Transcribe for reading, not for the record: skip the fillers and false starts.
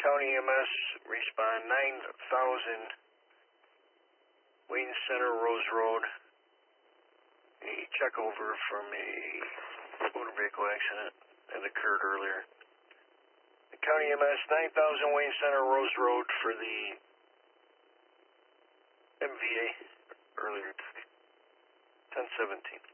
County EMS, respond 9,000 Wayne Center, Rose Road. A check over from a motor vehicle accident that occurred earlier. The County EMS, 9,000 Wayne Center, Rose Road for the MVA earlier today, 10:17.